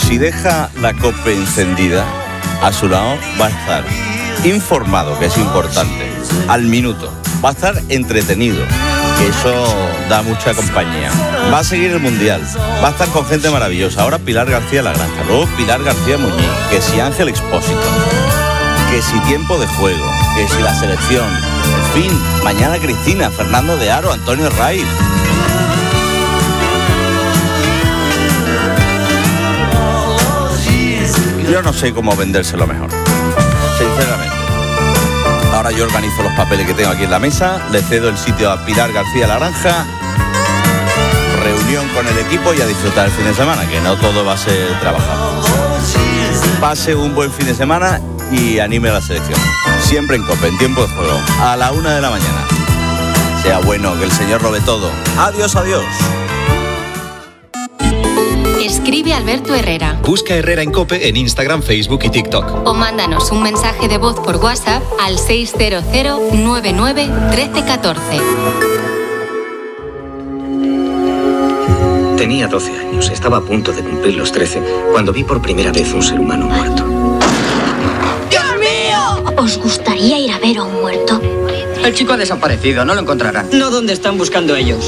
si deja la COPE encendida, a su lado va a estar informado, que es importante, al minuto. Va a estar entretenido, que eso da mucha compañía. Va a seguir el Mundial, va a estar con gente maravillosa. Ahora Pilar García La Granja, luego Pilar García Muñiz, que si Ángel Expósito, que si Tiempo de Juego, que si la selección. En fin, mañana Cristina, Fernando de Aro, Antonio Raiz. Yo no sé cómo vendérselo mejor, sinceramente. Ahora yo organizo los papeles que tengo aquí en la mesa, le cedo el sitio a Pilar García La Granja, reunión con el equipo y a disfrutar el fin de semana, que no todo va a ser trabajar. Pase un buen fin de semana y anime a la selección. Siempre en COPE, en Tiempo de Juego, a la 1 de la mañana. Sea bueno, que el Señor lo ve todo. Adiós, adiós. Escribe Alberto Herrera. Busca Herrera en COPE en Instagram, Facebook y TikTok. O mándanos un mensaje de voz por WhatsApp al 600 99 1314. Tenía 12 años, estaba a punto de cumplir los 13, cuando vi por primera vez un ser humano muerto. ¡Dios mío! ¿Os gustaría ir a ver a un muerto? El chico ha desaparecido, no lo encontrarán. No donde están buscando ellos.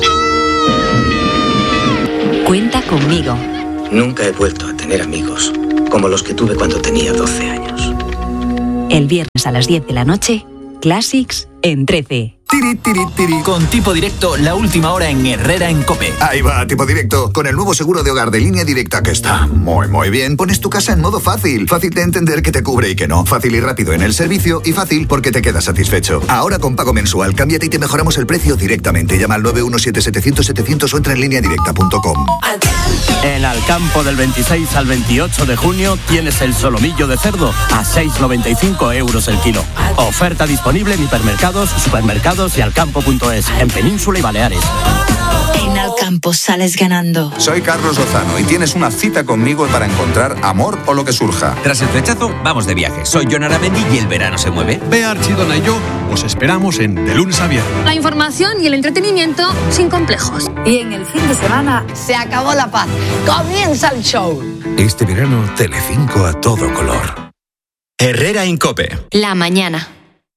Cuenta conmigo. Nunca he vuelto a tener amigos como los que tuve cuando tenía 12 años. El viernes a las 10 de la noche, Classics en 13. Tiri, tiri, tiri. Con Tipo Directo, la última hora en Herrera en COPE. Ahí va, Tipo Directo. Con el nuevo seguro de hogar de Línea Directa, que está muy bien. Pones tu casa en modo fácil. Fácil de entender que te cubre y que no. Fácil y rápido en el servicio y fácil porque te quedas satisfecho. Ahora con pago mensual, cámbiate y te mejoramos el precio directamente. Llama al 917-700-700 o entra en lineadirecta.com. En Alcampo del 26 al 28 de junio tienes el solomillo de cerdo a 6,95 euros el kilo. Oferta disponible en hipermercados, supermercados y alcampo.es, en Península y Baleares. En Alcampo sales ganando. Soy Carlos Lozano y tienes una cita conmigo para encontrar amor o lo que surja. Tras el flechazo, vamos de viaje. Soy Jon Aramendi y el verano se mueve. Bea Archidona y yo os esperamos en De Lunes a Viernes. La información y el entretenimiento sin complejos. Y en el fin de semana se acabó la paz. Comienza el show. Este verano, Telecinco a todo color. Herrera en COPE. La mañana.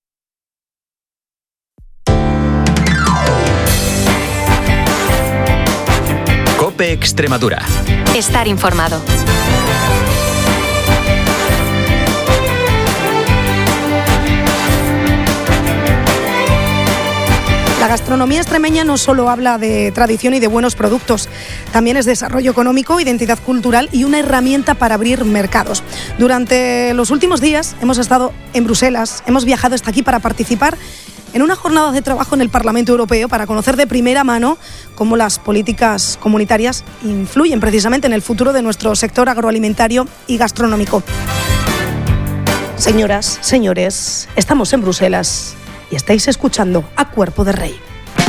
COPE Extremadura. Estar informado. La gastronomía extremeña no solo habla de tradición y de buenos productos, también es desarrollo económico, identidad cultural y una herramienta para abrir mercados. Durante los últimos días hemos estado en Bruselas, hemos viajado hasta aquí para participar en una jornada de trabajo en el Parlamento Europeo para conocer de primera mano cómo las políticas comunitarias influyen precisamente en el futuro de nuestro sector agroalimentario y gastronómico. Señoras, señores, estamos en Bruselas y estáis escuchando A Cuerpo de Rey.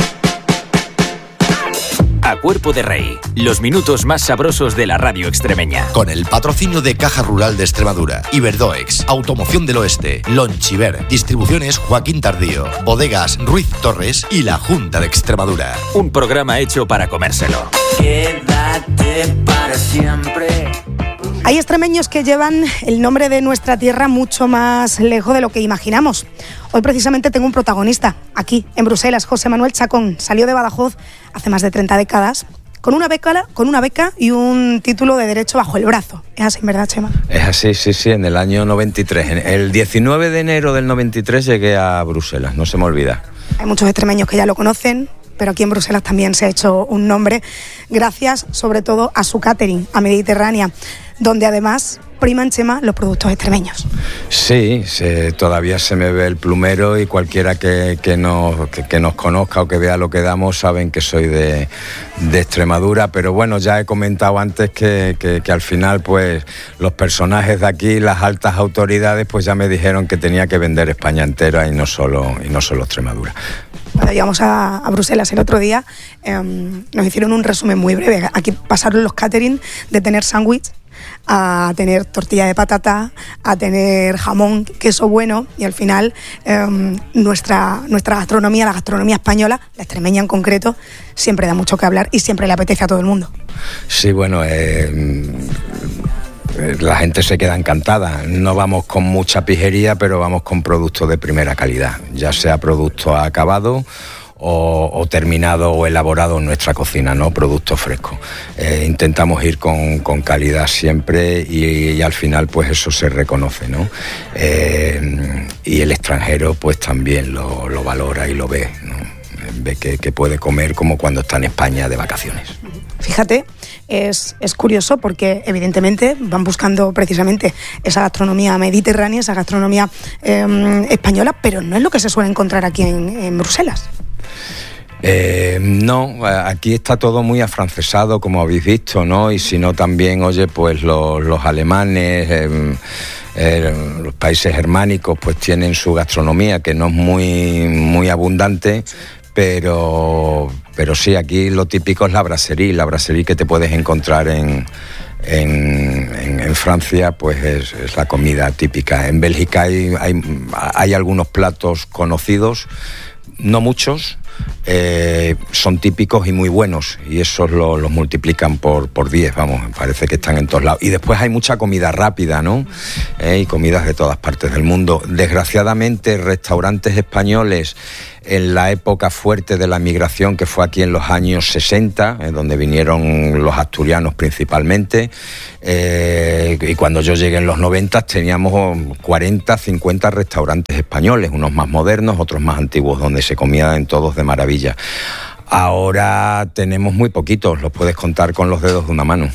A Cuerpo de Rey, los minutos más sabrosos de la radio extremeña. Con el patrocinio de Caja Rural de Extremadura, Iberdoex, Automoción del Oeste, Lonchiver, Distribuciones Joaquín Tardío, Bodegas Ruiz Torres y la Junta de Extremadura. Un programa hecho para comérselo. Quédate para siempre. Hay extremeños que llevan el nombre de nuestra tierra mucho más lejos de lo que imaginamos. Hoy precisamente tengo un protagonista, aquí en Bruselas. José Manuel Chacón salió de Badajoz hace más de 30 décadas con una beca y un título de Derecho bajo el brazo. ¿Es así, verdad, Chema? Es así, sí, en el año 93. El 19 de enero del 93 llegué a Bruselas, no se me olvida. Hay muchos extremeños que ya lo conocen, pero aquí en Bruselas también se ha hecho un nombre, gracias sobre todo a su catering, a Mediterránea, donde además priman, Chema, los productos extremeños. Sí, todavía se me ve el plumero y cualquiera que nos conozca o que vea lo que damos saben que soy de Extremadura, pero bueno, ya he comentado antes que al final pues los personajes de aquí, las altas autoridades, pues ya me dijeron que tenía que vender España entera y no solo Extremadura. Cuando llegamos a Bruselas el otro día, nos hicieron un resumen muy breve. Aquí pasaron los catering de tener sándwich a tener tortilla de patata, a tener jamón, queso bueno, y al final nuestra gastronomía, la gastronomía española, la extremeña en concreto, siempre da mucho que hablar y siempre le apetece a todo el mundo. Sí, bueno, la gente se queda encantada. No vamos con mucha pijería, pero vamos con productos de primera calidad, ya sea producto acabado o terminado o elaborado en nuestra cocina, ¿no? Productos frescos. Intentamos ir con calidad siempre y al final pues eso se reconoce, ¿no? Y el extranjero pues también lo valora y lo ve, ¿no? Ve que puede comer como cuando está en España de vacaciones. Fíjate, es curioso porque evidentemente van buscando precisamente esa gastronomía mediterránea, esa gastronomía española, pero no es lo que se suele encontrar aquí en Bruselas. No, aquí está todo muy afrancesado, como habéis visto, ¿no? Y si no también, oye, pues los alemanes, los países germánicos, pues tienen su gastronomía, que no es muy abundante, pero sí, aquí lo típico es la brasserie que te puedes encontrar en Francia, pues es la comida típica. En Bélgica hay algunos platos conocidos, no muchos, son típicos y muy buenos, y esos los multiplican por 10, vamos, me parece que están en todos lados. Y después hay mucha comida rápida, ¿no? Y comidas de todas partes del mundo. Desgraciadamente, restaurantes españoles en la época fuerte de la migración, que fue aquí en los años 60, donde vinieron los asturianos principalmente, y cuando yo llegué en los 90 teníamos 40, 50 restaurantes españoles, unos más modernos, otros más antiguos, donde se comía en todos de maravilla. Ahora tenemos muy poquitos, los puedes contar con los dedos de una mano.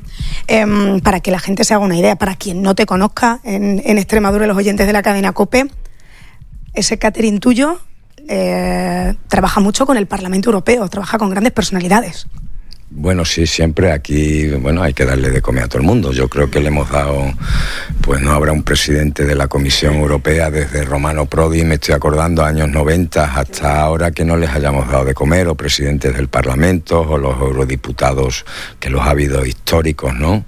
Para que la gente se haga una idea, para quien no te conozca en Extremadura, los oyentes de la cadena COPE, ese catering tuyo trabaja mucho con el Parlamento Europeo, trabaja con grandes personalidades. Bueno, sí, siempre aquí, bueno, hay que darle de comer a todo el mundo. Yo creo que le hemos dado, pues no habrá un presidente de la Comisión Europea desde Romano Prodi, me estoy acordando, años 90, hasta ahora que no les hayamos dado de comer, o presidentes del Parlamento, o los eurodiputados, que los ha habido históricos, ¿no?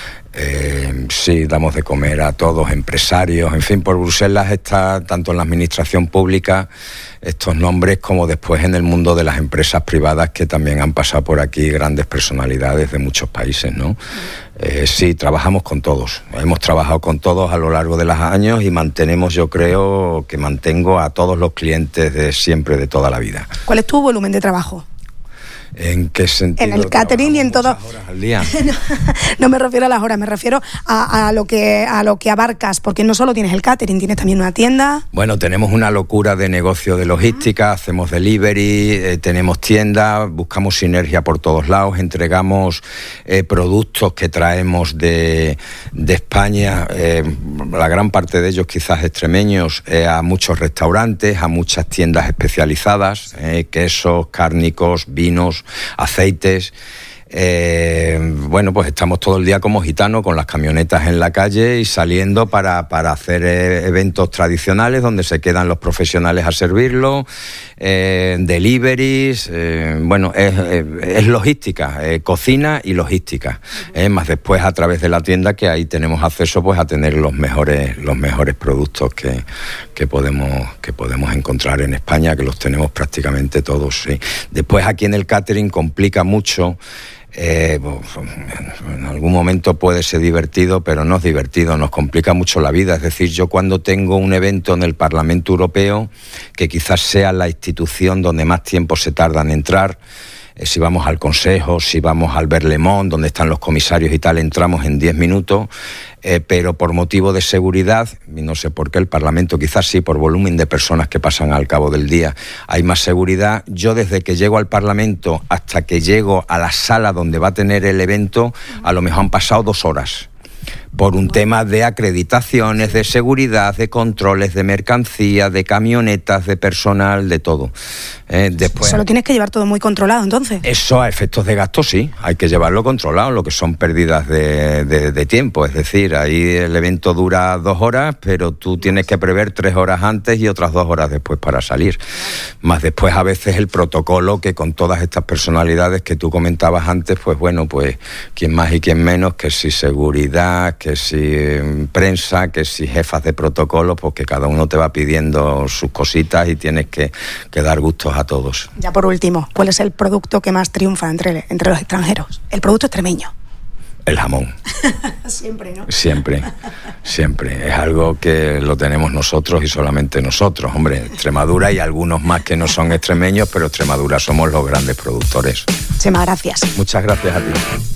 Sí, damos de comer a todos, empresarios, en fin, por Bruselas está tanto en la administración pública estos nombres como después en el mundo de las empresas privadas, que también han pasado por aquí grandes personalidades de muchos países, ¿no? Sí, trabajamos con todos, hemos trabajado con todos a lo largo de los años y mantenemos, yo creo que mantengo a todos los clientes de siempre, de toda la vida. ¿Cuál es tu volumen de trabajo? ¿En qué sentido? En el catering y en todo. Horas al día. No me refiero a las horas, me refiero a lo que abarcas, porque no solo tienes el catering, tienes también una tienda. Bueno, tenemos una locura de negocio de logística, hacemos delivery, tenemos tiendas, buscamos sinergia por todos lados, entregamos productos que traemos de España, la gran parte de ellos quizás extremeños, a muchos restaurantes, a muchas tiendas especializadas, quesos, cárnicos, vinos, aceites. Bueno, pues estamos todo el día como gitanos con las camionetas en la calle y saliendo para hacer eventos tradicionales donde se quedan los profesionales a servirlo, deliveries, bueno, es logística, cocina y logística, más después a través de la tienda, que ahí tenemos acceso pues a tener los mejores productos que podemos encontrar en España, que los tenemos prácticamente todos, sí. Después aquí en el catering complica mucho. En algún momento puede ser divertido, pero no es divertido, nos complica mucho la vida. Es decir, yo cuando tengo un evento en el Parlamento Europeo, que quizás sea la institución donde más tiempo se tarda en entrar, si vamos al Consejo, si vamos al Berlemont, donde están los comisarios y tal, entramos en 10 minutos, pero por motivo de seguridad, y no sé por qué el Parlamento, quizás sí, por volumen de personas que pasan al cabo del día, hay más seguridad. Yo desde que llego al Parlamento hasta que llego a la sala donde va a tener el evento, a lo mejor han pasado 2 horas. Por un tema de acreditaciones, de seguridad, de controles, de mercancía, de camionetas, de personal, de todo. Después, eso lo tienes que llevar todo muy controlado, entonces. Eso a efectos de gasto sí, hay que llevarlo controlado, lo que son pérdidas de tiempo. Es decir, ahí el evento dura 2 horas, pero tú tienes que prever 3 horas antes y otras 2 horas después para salir. Más después a veces el protocolo, que con todas estas personalidades que tú comentabas antes, pues bueno, pues quién más y quién menos, que si seguridad, que si prensa, que si jefas de protocolo, pues que cada uno te va pidiendo sus cositas y tienes que dar gustos a todos. Ya por último, ¿cuál es el producto que más triunfa entre los extranjeros? El producto extremeño. El jamón. Siempre, ¿no? Siempre. Es algo que lo tenemos nosotros y solamente nosotros. Hombre, Extremadura y algunos más que no son extremeños, pero Extremadura somos los grandes productores. Chema, gracias. Muchas gracias a ti.